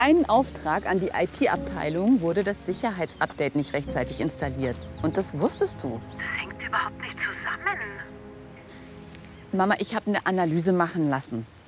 einen Auftrag an die IT-Abteilung wurde das Sicherheitsupdate nicht rechtzeitig installiert. Und das wusstest du. Das hängt überhaupt nicht zusammen. Mama, ich habe eine Analyse machen lassen.